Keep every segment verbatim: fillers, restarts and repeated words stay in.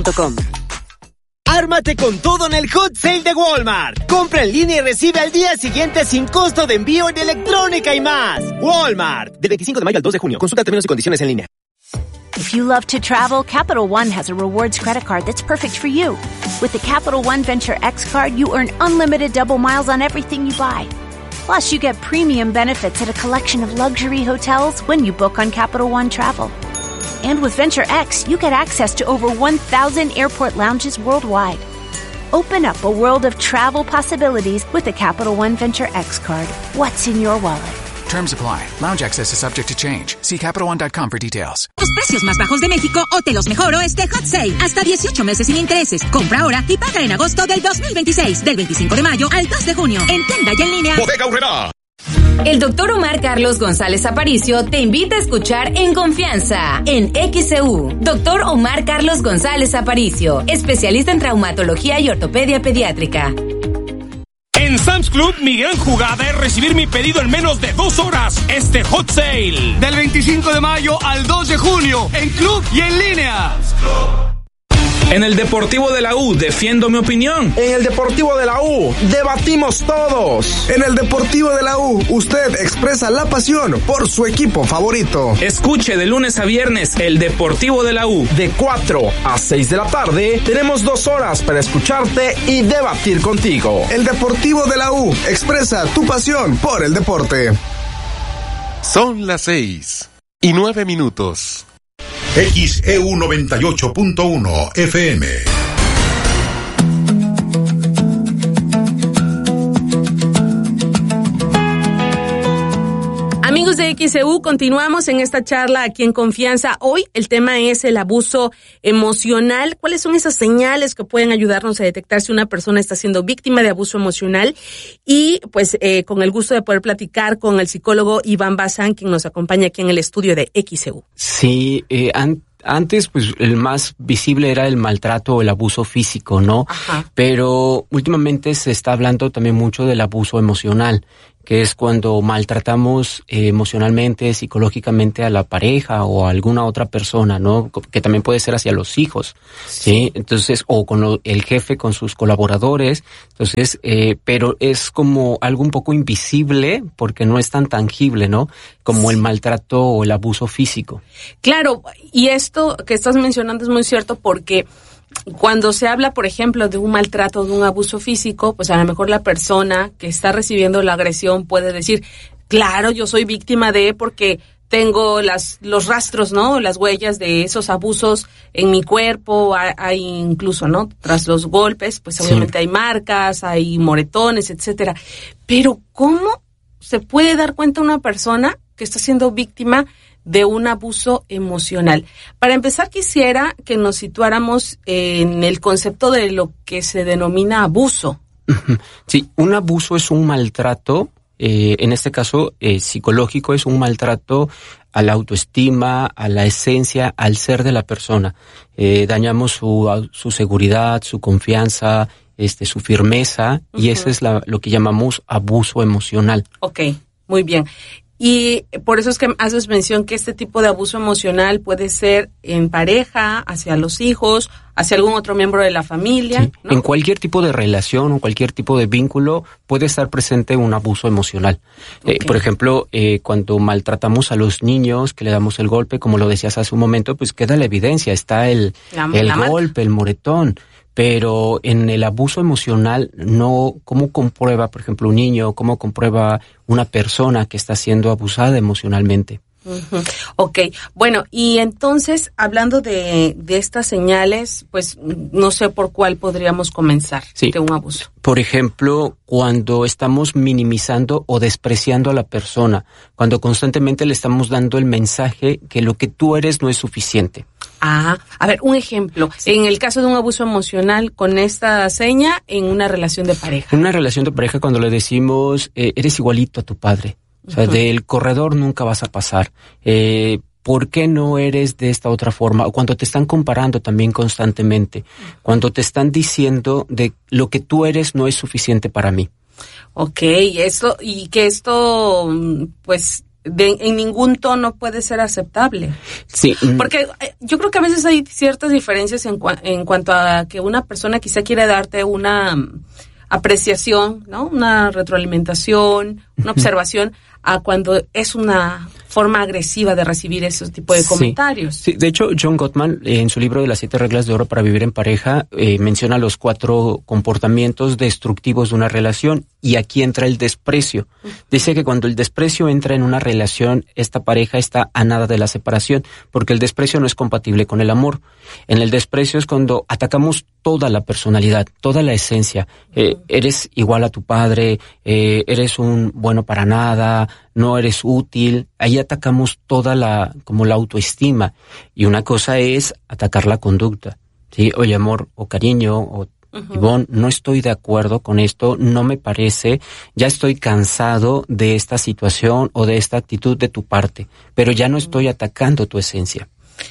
punto com. ¡Ármate con todo en el Hot Sale de Walmart! Compra en línea y recibe al día siguiente sin costo de envío en electrónica y más. Walmart. Del veinticinco de mayo al dos de junio. Consulta términos y condiciones en línea. If you love to travel, Capital One has a rewards credit card that's perfect for you. With the Capital One Venture X card, you earn unlimited double miles on everything you buy. Plus, you get premium benefits at a collection of luxury hotels when you book on Capital One Travel. And with Venture X, you get access to over one thousand airport lounges worldwide. Open up a world of travel possibilities with the Capital One Venture X card. What's in your wallet? Terms apply. Lounge access is subject to change. See Capital One dot com for details. Los precios más bajos de México o te los mejoro este Hot Sale. Hasta dieciocho meses sin intereses. Compra ahora y paga en agosto del dos mil veintiséis. Del veinticinco de mayo al dos de junio. En tienda y en línea. Bodega Aurrerá. El doctor Omar Carlos González Aparicio te invita a escuchar En Confianza, en X C U. doctor Omar Carlos González Aparicio, especialista en traumatología y ortopedia pediátrica. En Sam's Club, mi gran jugada es recibir mi pedido en menos de dos horas. Este Hot Sale. Del veinticinco de mayo al dos de junio, en club y en línea. En el Deportivo de la U, defiendo mi opinión. En el Deportivo de la U, debatimos todos. En el Deportivo de la U, usted expresa la pasión por su equipo favorito. Escuche de lunes a viernes el Deportivo de la U. De cuatro a seis de la tarde, tenemos dos horas para escucharte y debatir contigo. El Deportivo de la U, expresa tu pasión por el deporte. Son las seis y nueve minutos. X E U noventa y ocho punto uno F M. Amigos de X E U, continuamos en esta charla aquí en Confianza. Hoy el tema es el abuso emocional. ¿Cuáles son esas señales que pueden ayudarnos a detectar si una persona está siendo víctima de abuso emocional? Y pues eh, con el gusto de poder platicar con el psicólogo Iván Bazán, quien nos acompaña aquí en el estudio de X E U. Sí, eh, an- antes pues el más visible era el maltrato o el abuso físico, ¿no? Ajá. Pero últimamente se está hablando también mucho del abuso emocional, que es cuando maltratamos eh, emocionalmente, psicológicamente a la pareja o a alguna otra persona, ¿no? Que también puede ser hacia los hijos, ¿sí? ¿Sí? Entonces, o con lo, el jefe con sus colaboradores. Entonces, eh, pero es como algo un poco invisible porque no es tan tangible, ¿no? Como sí. El maltrato o el abuso físico. Claro, y esto que estás mencionando es muy cierto porque cuando se habla, por ejemplo, de un maltrato, de un abuso físico, pues a lo mejor la persona que está recibiendo la agresión puede decir, claro, yo soy víctima de, porque tengo las los rastros, ¿no? Las huellas de esos abusos en mi cuerpo, hay, hay incluso, ¿no? Tras los golpes, pues obviamente sí. Hay marcas, hay moretones, etcétera. Pero ¿cómo se puede dar cuenta una persona que está siendo víctima de un abuso emocional? Para empezar, quisiera que nos situáramos en el concepto de lo que se denomina abuso. Sí, un abuso es un maltrato, eh, en este caso eh, psicológico, es un maltrato a la autoestima, a la esencia, al ser de la persona. Eh, dañamos su, su seguridad, su confianza, este, su firmeza, uh-huh. Y eso es la, lo que llamamos abuso emocional. Ok, muy bien. Y por eso es que haces mención que este tipo de abuso emocional puede ser en pareja, hacia los hijos, hacia algún otro miembro de la familia, sí. ¿no? En cualquier tipo de relación o cualquier tipo de vínculo puede estar presente un abuso emocional. Okay. Eh, por ejemplo, eh, cuando maltratamos a los niños, que le damos el golpe, como lo decías hace un momento, pues queda la evidencia, está el, la, el la golpe, marca. El moretón. Pero en el abuso emocional, no, ¿cómo comprueba, por ejemplo, un niño, cómo comprueba una persona que está siendo abusada emocionalmente? Uh-huh. Ok, bueno, y entonces, hablando de, de estas señales, pues no sé por cuál podríamos comenzar sí. de un abuso. Por ejemplo, cuando estamos minimizando o despreciando a la persona, cuando constantemente le estamos dando el mensaje que lo que tú eres no es suficiente. Ah, a ver, un ejemplo. Sí. En el caso de un abuso emocional con esta seña en una relación de pareja. En una relación de pareja cuando le decimos, eh, eres igualito a tu padre. O sea, uh-huh. Del corredor nunca vas a pasar. Eh, ¿Por qué no eres de esta otra forma? O cuando te están comparando también constantemente. Uh-huh. Cuando te están diciendo de lo que tú eres no es suficiente para mí. Ok, esto, y que esto, pues, de, en ningún tono puede ser aceptable. Sí. Porque yo creo que a veces hay ciertas diferencias en, cua- en cuanto a que una persona quizá quiere darte una apreciación, ¿no? Una retroalimentación, una observación, a cuando es una forma agresiva de recibir ese tipo de comentarios. Sí, sí. De hecho, John Gottman, eh, en su libro de las siete reglas de oro para vivir en pareja, eh, menciona los cuatro comportamientos destructivos de una relación, y aquí entra el desprecio. Uh-huh. Dice que cuando el desprecio entra en una relación, esta pareja está a nada de la separación, porque el desprecio no es compatible con el amor. En el desprecio es cuando atacamos toda la personalidad, toda la esencia. Eh, uh-huh. Eres igual a tu padre, eh, eres un bueno para nada, no eres útil. Ahí atacamos toda la, como la autoestima. Y una cosa es atacar la conducta. Sí, oye, amor, o cariño, o uh-huh. Ivonne, no estoy de acuerdo con esto, no me parece, ya estoy cansado de esta situación o de esta actitud de tu parte, pero ya no estoy atacando tu esencia.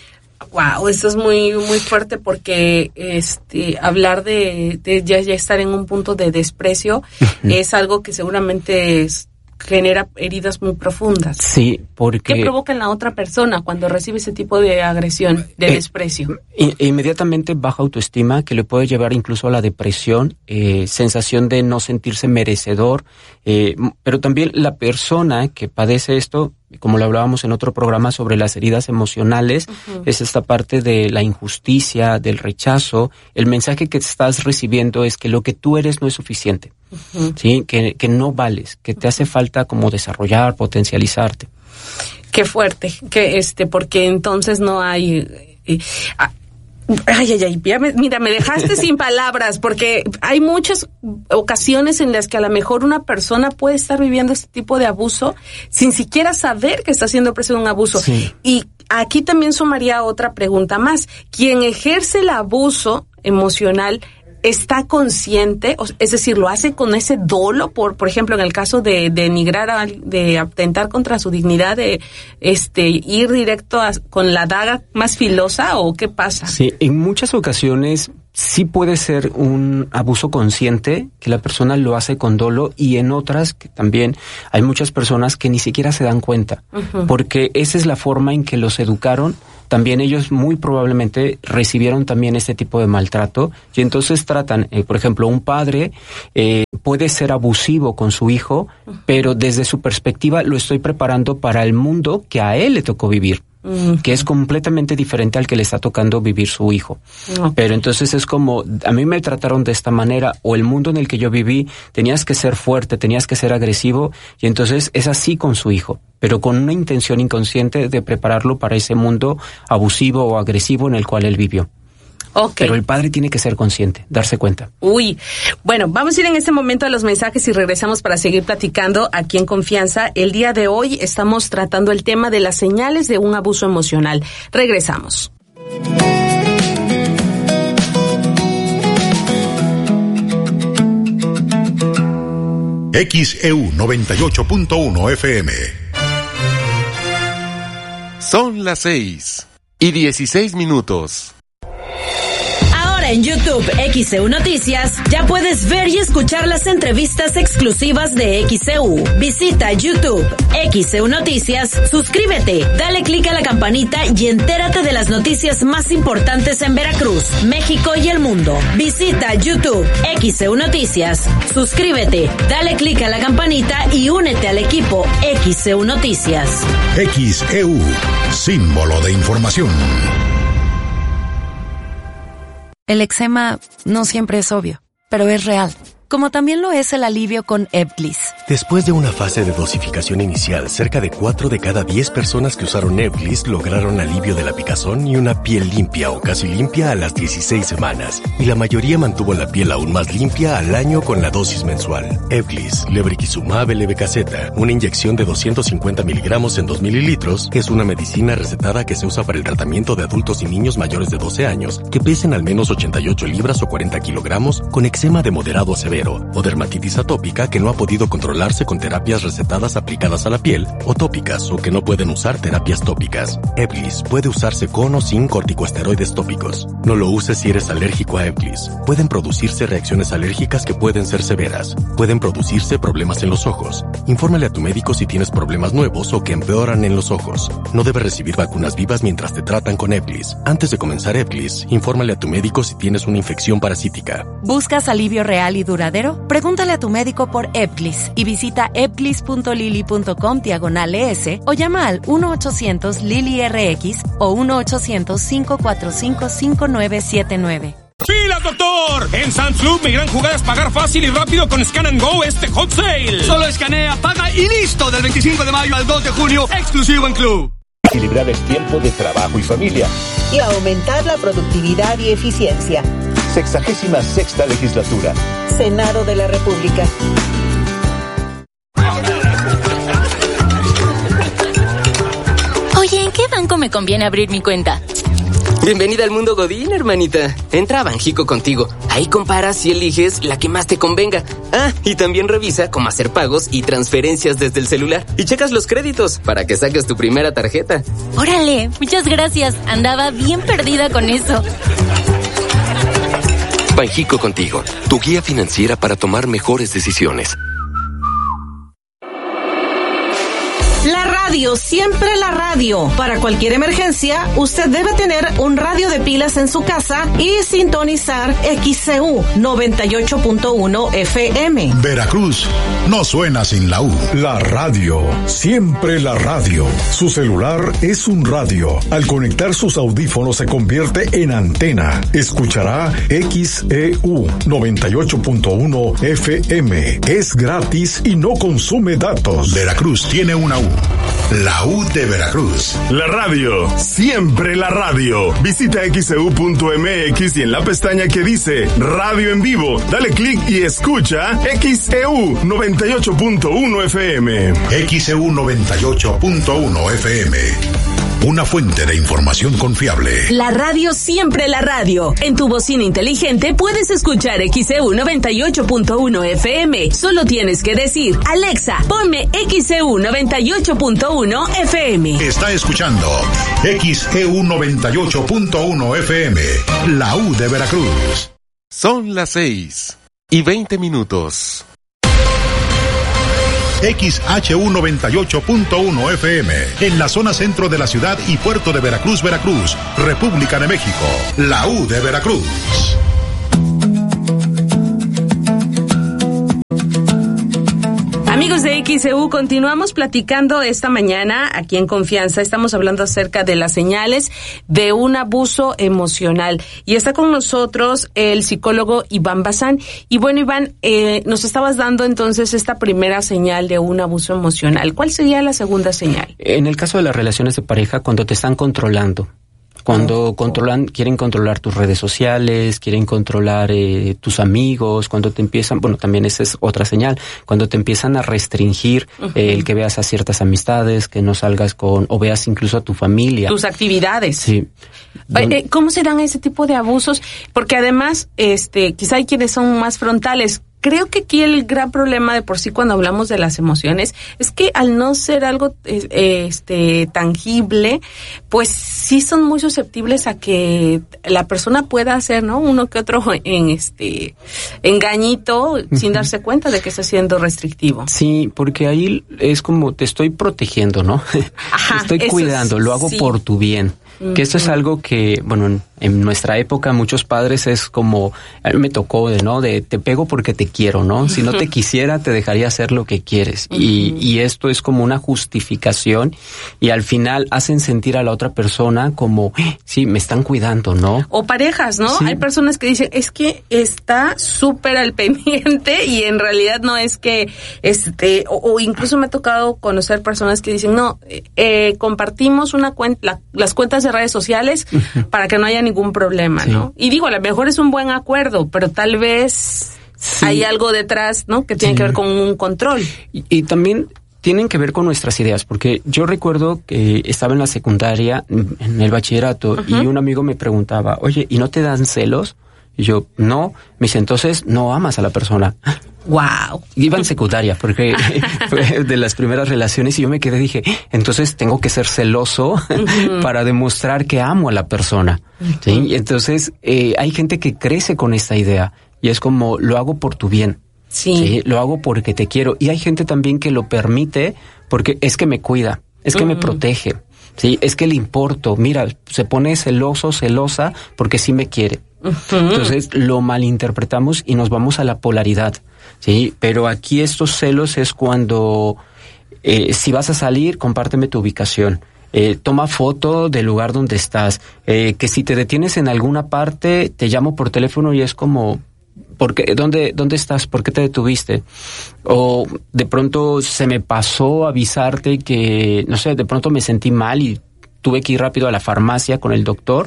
Wow, esto es muy muy fuerte, porque este hablar de, de ya, ya estar en un punto de desprecio uh-huh. es algo que seguramente es, genera heridas muy profundas. Sí, porque... ¿Qué provoca en la otra persona cuando recibe ese tipo de agresión, de eh, desprecio? E, inmediatamente baja autoestima, que le puede llevar incluso a la depresión, eh, sensación de no sentirse merecedor, eh, pero también la persona que padece esto, como lo hablábamos en otro programa sobre las heridas emocionales, uh-huh. es esta parte de la injusticia, del rechazo. El mensaje que estás recibiendo es que lo que tú eres no es suficiente, uh-huh. ¿sí? Que, que no vales, que te hace falta como desarrollar, potencializarte. Qué fuerte, que este, porque entonces no hay... Eh, ah, Ay, ay, ay, ya me, mira, me dejaste sin palabras, porque hay muchas ocasiones en las que a lo mejor una persona puede estar viviendo este tipo de abuso sin siquiera saber que está siendo preso de un abuso. Sí. Y aquí también sumaría otra pregunta más. ¿Quién ejerce el abuso emocional está consciente? Es decir, ¿lo hace con ese dolo? Por por ejemplo, en el caso de, de denigrar, a, de atentar contra su dignidad, de este ir directo a, con la daga más filosa, ¿o qué pasa? Sí, en muchas ocasiones sí puede ser un abuso consciente, que la persona lo hace con dolo, y en otras que también hay muchas personas que ni siquiera se dan cuenta, uh-huh. porque esa es la forma en que los educaron. También ellos muy probablemente recibieron también este tipo de maltrato, y entonces tratan, eh, por ejemplo, un padre eh, puede ser abusivo con su hijo, pero desde su perspectiva lo estoy preparando para el mundo que a él le tocó vivir. Uh-huh. Que es completamente diferente al que le está tocando vivir su hijo. Uh-huh. Pero entonces es como, a mí me trataron de esta manera, o el mundo en el que yo viví, tenías que ser fuerte, tenías que ser agresivo, y entonces es así con su hijo, pero con una intención inconsciente de prepararlo para ese mundo abusivo o agresivo en el cual él vivió. Okay. Pero el padre tiene que ser consciente, darse cuenta. Uy, bueno, vamos a ir en este momento a los mensajes y regresamos para seguir platicando aquí en Confianza. El día de hoy estamos tratando el tema de las señales de un abuso emocional. Regresamos. X E U noventa y ocho punto uno F M. Son las seis y dieciséis minutos. En YouTube X E U Noticias ya puedes ver y escuchar las entrevistas exclusivas de X E U. Visita YouTube X E U Noticias, suscríbete, dale clic a la campanita y entérate de las noticias más importantes en Veracruz, México y el mundo. Visita YouTube X E U Noticias, suscríbete, dale clic a la campanita y únete al equipo X E U Noticias. X E U, símbolo de información. El eczema no siempre es obvio, pero es real. Como también lo es el alivio con Ebglyss. Después de una fase de dosificación inicial, cerca de cuatro de cada diez personas que usaron Ebglyss lograron alivio de la picazón y una piel limpia o casi limpia a las dieciséis semanas. Y la mayoría mantuvo la piel aún más limpia al año con la dosis mensual. Ebglyss, lebrikizumab levetaceta, una inyección de doscientos cincuenta miligramos en dos mililitros, es una medicina recetada que se usa para el tratamiento de adultos y niños mayores de doce años que pesen al menos ochenta y ocho libras o cuarenta kilogramos con eczema de moderado a severo. severo o dermatitis atópica que no ha podido controlarse con terapias recetadas aplicadas a la piel o tópicas o que no pueden usar terapias tópicas. Ebglyss puede usarse con o sin corticosteroides tópicos. No lo uses si eres alérgico a Ebglyss. Pueden producirse reacciones alérgicas que pueden ser severas. Pueden producirse problemas en los ojos. Infórmale a tu médico si tienes problemas nuevos o que empeoran en los ojos. No debes recibir vacunas vivas mientras te tratan con Ebglyss. Antes de comenzar Ebglyss, infórmale a tu médico si tienes una infección parasítica. ¿Buscas alivio real y duradero? Pregúntale a tu médico por Ebglyss y visita ebglyss punto lili punto com diagonal es o llama al uno ochocientos Lili R X o uno ochocientos, cinco cuatro cinco, cinco nueve siete nueve. ¡Filas, doctor! En Sam's Club, mi gran jugada es pagar fácil y rápido con Scan and Go este Hot Sale. Solo escanea, paga y listo. Del veinticinco de mayo al dos de junio, exclusivo en Club. Equilibrar el tiempo de trabajo y familia. Y aumentar la productividad y eficiencia. Sexagésima sexta legislatura. Senado de la República. Oye, ¿en qué banco me conviene abrir mi cuenta? Bienvenida al mundo Godín, hermanita. Entra a Banjico Contigo. Ahí comparas y eliges la que más te convenga. Ah, y también revisa cómo hacer pagos y transferencias desde el celular. Y checas los créditos para que saques tu primera tarjeta. Órale, muchas gracias. Andaba bien perdida con eso. Banjico Contigo, tu guía financiera para tomar mejores decisiones. La radio, siempre la radio. Para cualquier emergencia, usted debe tener un radio de pilas en su casa y sintonizar X C U noventa y ocho punto uno F M. Veracruz no suena sin la U. La radio, siempre la radio. Su celular es un radio. Al conectar sus audífonos se convierte en antena. Escuchará X E U noventa y ocho punto uno F M. Es gratis y no consume datos. Veracruz tiene una U. La U de Veracruz. La radio, siempre la radio. Visita X E U punto M X y en la pestaña que dice Radio en Vivo, dale clic y escucha X E U noventa y ocho punto uno F M. X E U noventa y ocho punto uno F M. Una fuente de información confiable. La radio, siempre la radio. En tu bocina inteligente puedes escuchar X E U noventa y ocho punto uno F M. Solo tienes que decir, Alexa, ponme X E U noventa y ocho punto uno F M. Está escuchando X E U noventa y ocho punto uno F M. La U de Veracruz. Son las seis y veinte minutos. X H U noventa y ocho punto uno F M, en la zona centro de la ciudad y puerto de Veracruz, Veracruz, República de México, la U de Veracruz. Amigos de X E U, continuamos platicando esta mañana aquí en Confianza. Estamos hablando acerca de las señales de un abuso emocional. Y está con nosotros el psicólogo Iván Bazán. Y bueno, Iván, eh, nos estabas dando entonces esta primera señal de un abuso emocional. ¿Cuál sería la segunda señal? En el caso de las relaciones de pareja, cuando te están controlando. Cuando oh, controlan, quieren controlar tus redes sociales, quieren controlar eh, tus amigos, cuando te empiezan, bueno, también esa es otra señal, cuando te empiezan a restringir uh-huh. eh, el que veas a ciertas amistades, que no salgas con, o veas incluso a tu familia. Tus actividades. Sí. Don... ¿Cómo se dan ese tipo de abusos? Porque además, este, quizá hay quienes son más frontales. Creo que aquí el gran problema de por sí cuando hablamos de las emociones es que al no ser algo eh, este tangible, pues sí son muy susceptibles a que la persona pueda hacer, ¿no? Uno que otro en este engañito uh-huh. sin darse cuenta de que está siendo restrictivo. Sí, porque ahí es como te estoy protegiendo, ¿no? Ajá, te estoy cuidando, es, lo hago sí. por tu bien. Que esto es algo que, bueno, en, en nuestra época muchos padres es como, a mí me tocó de, ¿no? De te pego porque te quiero, ¿no? Si no te quisiera, te dejaría hacer lo que quieres. Uh-huh. Y, y esto es como una justificación y al final hacen sentir a la otra persona como, sí, me están cuidando, ¿no? O parejas, ¿no? Sí. Hay personas que dicen, es que está súper al pendiente y en realidad no es que, este, o, o incluso me ha tocado conocer personas que dicen, no, eh, compartimos una cuenta, la, las cuentas de redes sociales uh-huh. para que no haya ningún problema, sí. ¿no? Y digo, a lo mejor es un buen acuerdo, pero tal vez sí. hay algo detrás, ¿no? Que tiene sí. que ver con un control. Y, y también tienen que ver con nuestras ideas, porque yo recuerdo que estaba en la secundaria, en el bachillerato, uh-huh. y un amigo me preguntaba, oye, ¿y no te dan celos? Y yo, no. Me dice, entonces no amas a la persona. Wow. Iba en secundaria porque fue de las primeras relaciones y yo me quedé, dije, entonces tengo que ser celoso uh-huh. para demostrar que amo a la persona. Uh-huh. ¿Sí? Y entonces eh, hay gente que crece con esta idea y es como, lo hago por tu bien. Sí. ¿Sí? Lo hago porque te quiero. Y hay gente también que lo permite porque es que me cuida, es que uh-huh. me protege. Sí, es que le importo. Mira, se pone celoso, celosa porque sí me quiere. Uh-huh. Entonces lo malinterpretamos y nos vamos a la polaridad. Sí, pero aquí estos celos es cuando eh, si vas a salir, compárteme tu ubicación. Eh, toma foto del lugar donde estás. Eh, que si te detienes en alguna parte, te llamo por teléfono y es como, ¿por qué? ¿Dónde, dónde estás? ¿Por qué te detuviste? O de pronto se me pasó avisarte que, no sé, de pronto me sentí mal y tuve que ir rápido a la farmacia con el doctor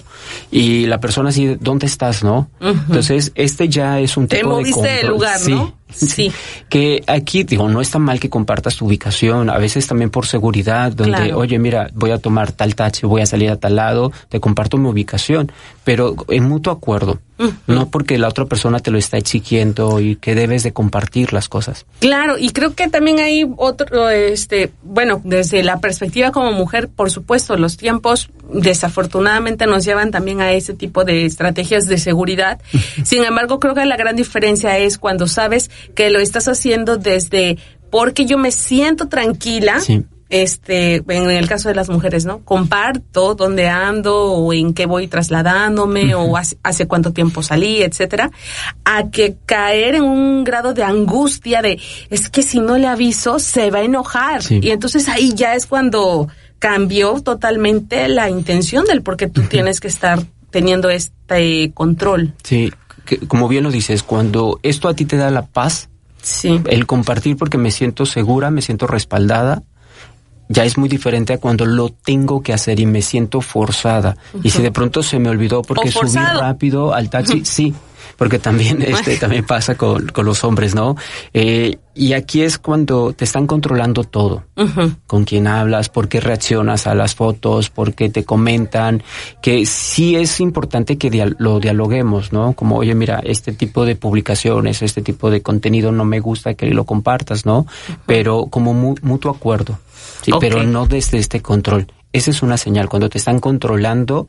y la persona así, ¿dónde estás, no? Uh-huh. Entonces, este ya es un tipo de control. Te moviste del lugar, sí, ¿no? Sí. sí. Que aquí, digo, no está mal que compartas tu ubicación, a veces también por seguridad, donde, claro. oye, mira, voy a tomar tal taxi, voy a salir a tal lado, te comparto mi ubicación, pero en mutuo acuerdo, uh-huh. no porque la otra persona te lo está exigiendo y que debes de compartir las cosas. Claro, y creo que también hay otro, este, bueno, desde la perspectiva como mujer, por supuesto, los tiempos desafortunadamente nos llevan también a ese tipo de estrategias de seguridad. Sin embargo, creo que la gran diferencia es cuando sabes que lo estás haciendo desde porque yo me siento tranquila. Sí. Este, en el caso de las mujeres, ¿no? Comparto dónde ando o en qué voy trasladándome uh-huh. o hace, hace cuánto tiempo salí, etcétera, a que caer en un grado de angustia de, es que si no le aviso se va a enojar. Sí. Y entonces ahí ya es cuando cambió totalmente la intención del por qué tú uh-huh. tienes que estar teniendo este control. Sí, que, como bien lo dices, cuando esto a ti te da la paz, sí. el compartir porque me siento segura, me siento respaldada, ya es muy diferente a cuando lo tengo que hacer y me siento forzada. Uh-huh. Y si de pronto se me olvidó porque subí rápido al taxi, uh-huh. sí, porque también este también pasa con, con los hombres, ¿no? Eh, y aquí es cuando te están controlando todo. Uh-huh. Con quién hablas, por qué reaccionas a las fotos, por qué te comentan, que sí es importante que dia- lo dialoguemos, ¿no? Como, oye, mira, este tipo de publicaciones, este tipo de contenido no me gusta que lo compartas, ¿no? Uh-huh. Pero como mu- mutuo acuerdo. Sí, okay. Pero no desde este control. Esa es una señal, cuando te están controlando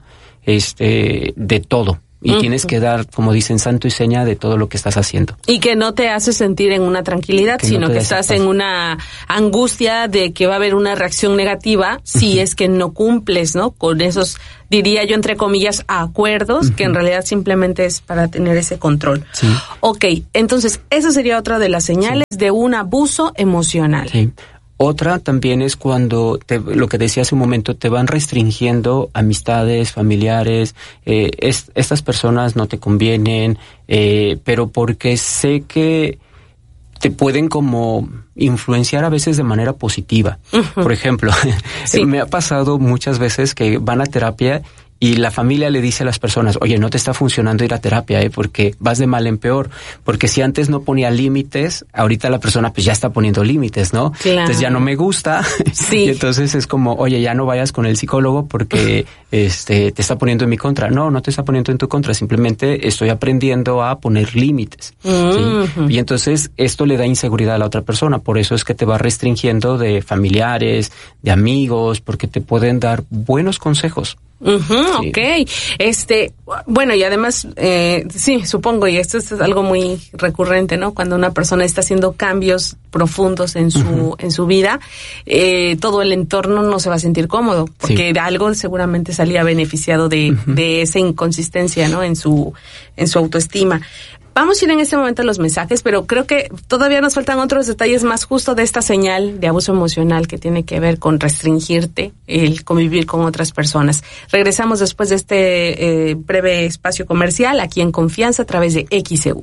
este de todo. Y uh-huh. tienes que dar, como dicen, santo y seña de todo lo que estás haciendo. Y que no te hace sentir en una tranquilidad, que sino no que estás en una angustia de que va a haber una reacción negativa si uh-huh. es que no cumples, ¿no? Con esos, diría yo, entre comillas, acuerdos, uh-huh. que en realidad simplemente es para tener ese control. Sí. Ok, entonces, esa sería otra de las señales sí. de un abuso emocional. Sí. Otra también es cuando, te, lo que decía hace un momento, te van restringiendo amistades, familiares, eh, es, estas personas no te convienen, eh, pero porque sé que te pueden como influenciar a veces de manera positiva. Uh-huh. Por ejemplo, sí. me ha pasado muchas veces que van a terapia y la familia le dice a las personas, oye, no te está funcionando ir a terapia, ¿eh? Porque vas de mal en peor. Porque si antes no ponía límites, ahorita la persona pues ya está poniendo límites, ¿no? Claro. Entonces ya no me gusta. Sí. Y entonces es como, oye, ya no vayas con el psicólogo porque este te está poniendo en mi contra. No, no te está poniendo en tu contra. Simplemente estoy aprendiendo a poner límites. Uh-huh. ¿Sí? Y entonces esto le da inseguridad a la otra persona. Por eso es que te va restringiendo de familiares, de amigos, porque te pueden dar buenos consejos. Uh-huh, sí. Ok, este, bueno, y además, eh, sí, supongo, y esto es algo muy recurrente, ¿no? Cuando una persona está haciendo cambios profundos en su, uh-huh. en su vida, eh, todo el entorno no se va a sentir cómodo, porque sí. algo seguramente salía beneficiado de, uh-huh. de esa inconsistencia, ¿no? En su, en su autoestima. Vamos a ir en este momento a los mensajes, pero creo que todavía nos faltan otros detalles más justo de esta señal de abuso emocional que tiene que ver con restringirte, el convivir con otras personas. Regresamos después de este eh, breve espacio comercial aquí en Confianza a través de X E U.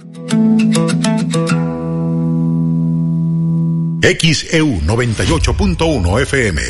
X E U noventa y ocho punto uno F M.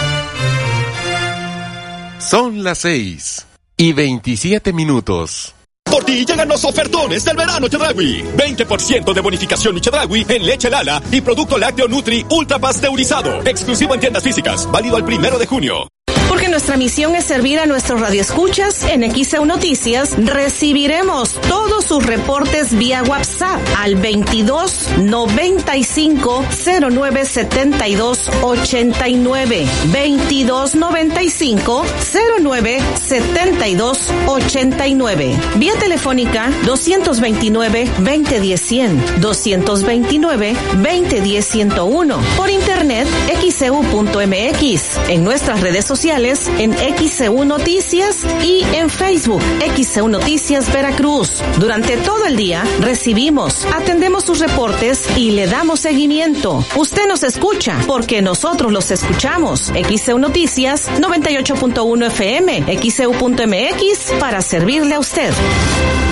Son las seis y veintisiete minutos. Por ti llegan los ofertones del verano Chedraui. veinte por ciento de bonificación Chedraui en leche Lala y producto lácteo Nutri ultra pasteurizado. Exclusivo en tiendas físicas. Válido al primero de junio. ¿Por qué no nuestra misión es servir a nuestros radioescuchas en X E U Noticias, recibiremos todos sus reportes vía WhatsApp al veintidós noventa y cinco cero nueve setenta y dos ochenta y nueve. veintidós noventa y cinco cero nueve setenta y dos ochenta y nueve. Vía telefónica doscientos veintinueve veinte diez cien, doscientos veintinueve veinte diez ciento uno. Por internet X E U punto M X. En nuestras redes sociales en X E U Noticias y en Facebook X E U Noticias Veracruz. Durante todo el día recibimos, atendemos sus reportes y le damos seguimiento. Usted nos escucha porque nosotros los escuchamos. X E U Noticias noventa y ocho punto uno F M, X E U punto M X para servirle a usted.